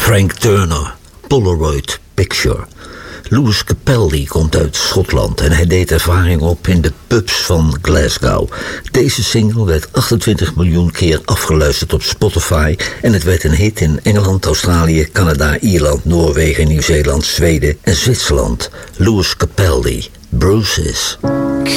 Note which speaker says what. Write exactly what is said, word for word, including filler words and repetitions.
Speaker 1: Frank Turner, Polaroid Picture. Lewis Capaldi komt uit Schotland en hij deed ervaring op in de pubs van Glasgow. Deze single werd achtentwintig miljoen keer afgeluisterd op Spotify en het werd een hit in Engeland, Australië, Canada, Ierland, Noorwegen, Nieuw-Zeeland, Zweden en Zwitserland. Lewis Capaldi, Bruises.